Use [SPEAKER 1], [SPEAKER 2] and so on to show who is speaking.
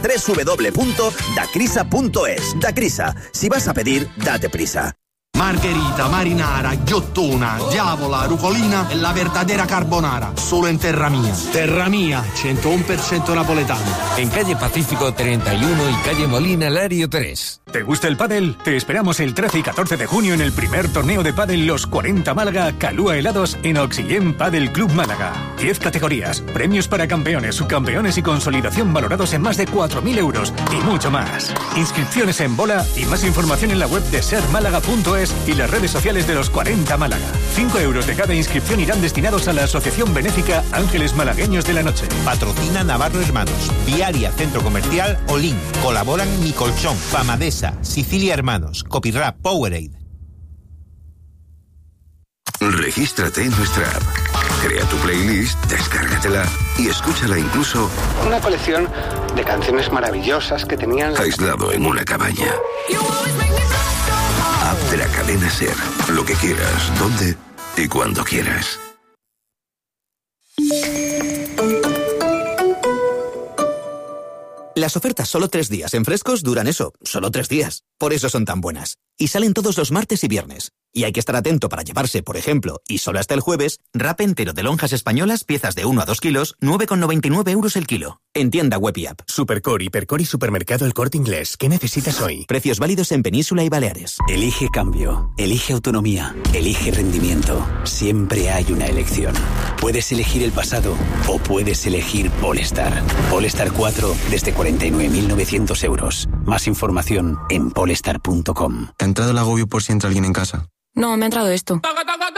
[SPEAKER 1] www.dacrisa.es. Dacrisa, si vas a pedir, date prisa.
[SPEAKER 2] Margherita, marinara, ghiottona, diavola, rucolina e la verdadera carbonara. Solo en Terra Mía. Terra Mía, 101% napoletano.
[SPEAKER 3] En calle Pacífico 31 y calle Molina Lario 3.
[SPEAKER 4] ¿Te gusta el pádel? Te esperamos el 13 y 14 de junio en el primer torneo de pádel Los 40 Málaga Calúa Helados en Oxygen Pádel Club Málaga. 10 categorías, premios para campeones, subcampeones y consolidación valorados en más de 4.000 euros y mucho más. Inscripciones en bola y más información en la web de sermálaga.es y las redes sociales de Los 40 Málaga. 5 euros de cada inscripción irán destinados a la Asociación Benéfica Ángeles Malagueños de la Noche.
[SPEAKER 5] Patrocina Navarro Hermanos, Viaria Centro Comercial Olin. Colaboran Mi Colchón, Famadesa, Sicilia Hermanos, Copyrap, Powerade.
[SPEAKER 6] Regístrate en nuestra app. Crea tu playlist, descárgatela y escúchala incluso...
[SPEAKER 7] Una colección de canciones maravillosas que tenían...
[SPEAKER 6] aislado en una cabaña. App de la cadena SER. Lo que quieras, donde y cuando quieras.
[SPEAKER 8] Las ofertas solo 3 días en Frescos duran eso, solo 3 días. Por eso son tan buenas. Y salen todos los martes y viernes. Y hay que estar atento para llevarse, por ejemplo, y solo hasta el jueves, wrap entero de lonjas españolas, piezas de 1 a 2 kilos, 9,99 € el kilo. En tienda web y app.
[SPEAKER 9] Supercore, Hipercor y Supermercado El Corte Inglés. ¿Qué necesitas hoy?
[SPEAKER 8] Precios válidos en Península y Baleares.
[SPEAKER 10] Elige cambio, elige autonomía, elige rendimiento. Siempre hay una elección. Puedes elegir el pasado o puedes elegir Polestar. Polestar 4 desde 49.900 euros. Más información en polestar.com.
[SPEAKER 11] ¿Te ha entrado el agobio por si entra alguien en casa?
[SPEAKER 12] No, me ha entrado esto.